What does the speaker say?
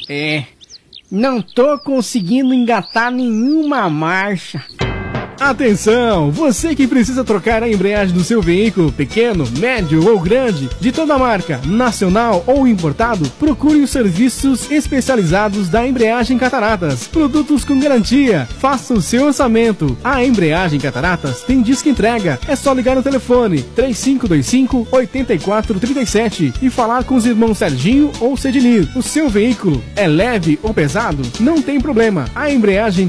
Não tô conseguindo engatar nenhuma marcha. Atenção! Você que precisa trocar a embreagem do seu veículo, pequeno, médio ou grande, de toda marca, nacional ou importado, procure os serviços especializados da Embreagem Cataratas. Produtos com garantia. Faça o seu orçamento. A Embreagem Cataratas tem disco entrega. É só ligar no telefone 3525-8437 e falar com os irmãos Serginho ou Cedinir. O seu veículo é leve ou pesado? Não tem problema. A Embreagem